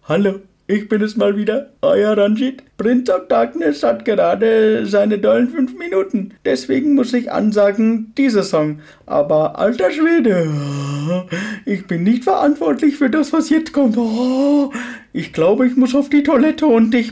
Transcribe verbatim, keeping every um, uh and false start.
Hallo, ich bin es mal wieder, euer Ranjit. Prince of Darkness hat gerade seine dollen fünf Minuten. Deswegen muss ich ansagen, dieser Song. Aber alter Schwede, ich bin nicht verantwortlich für das, was jetzt kommt. Ich glaube, ich muss auf die Toilette und ich